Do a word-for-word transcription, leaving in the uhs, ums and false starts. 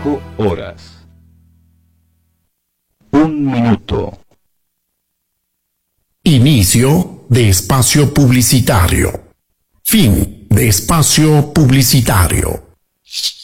cinco horas. Un minuto. Inicio de espacio publicitario. Fin de espacio publicitario.